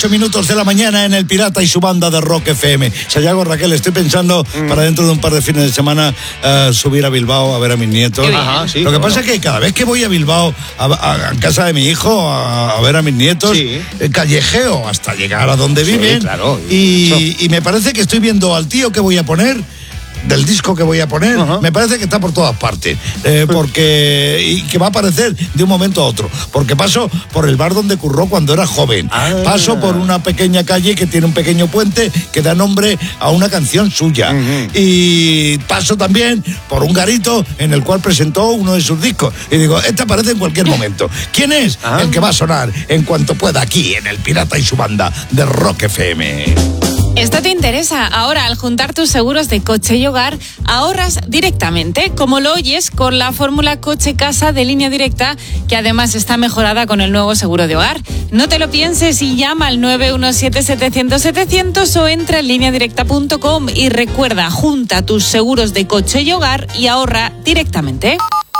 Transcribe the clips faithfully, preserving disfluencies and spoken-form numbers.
ocho minutos de la mañana en El Pirata y su banda de Rock F M. Sayago, Raquel, estoy pensando mm. para dentro de un par de fines de semana uh, subir a Bilbao a ver a mis nietos. Ajá, sí, Lo que bueno. pasa es que cada vez que voy a Bilbao a, a, a casa de mi hijo a, a ver a mis nietos, sí. eh, callejeo hasta llegar a donde sí, viven. Claro, y, y me parece que estoy viendo al tío que voy a poner, del disco que voy a poner, uh-huh. me parece que está por todas partes, eh, porque y que va a aparecer de un momento a otro, porque paso por el bar donde curró cuando era joven, ah. paso por una pequeña calle que tiene un pequeño puente que da nombre a una canción suya, uh-huh. y paso también por un garito en el cual presentó uno de sus discos, y digo, este aparece en cualquier momento. ¿Quién es? Ah. El que va a sonar en cuanto pueda aquí en El Pirata y su banda de Rock F M. Esto te interesa. Ahora, al juntar tus seguros de coche y hogar, ahorras directamente, como lo oyes, con la fórmula coche-casa de Línea Directa, que además está mejorada con el nuevo seguro de hogar. No te lo pienses y llama al nueve uno siete, setecientos, setecientos o entra en línea directa punto com y recuerda, junta tus seguros de coche y hogar y ahorra directamente.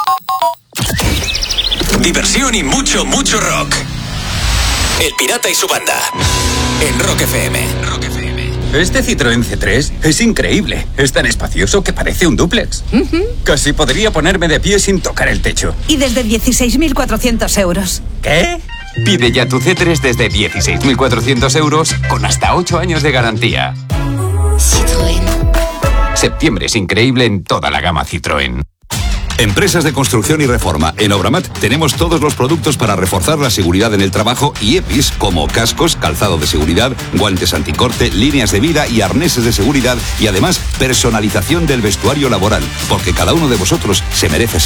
Diversión y mucho, mucho rock. El Pirata y su banda en Rock F M. Rock F M. Este Citroën C tres es increíble. Es tan espacioso que parece un dúplex. Uh-huh. Casi podría ponerme de pie sin tocar el techo. Y desde dieciséis mil cuatrocientos euros. ¿Qué? Pide ya tu C tres desde dieciséis mil cuatrocientos euros con hasta ocho años de garantía. Citroën. Septiembre es increíble en toda la gama Citroën. Empresas de construcción y reforma. En Obramat tenemos todos los productos para reforzar la seguridad en el trabajo y E P Is como cascos, calzado de seguridad, guantes anticorte, líneas de vida y arneses de seguridad y además personalización del vestuario laboral, porque cada uno de vosotros se merece ser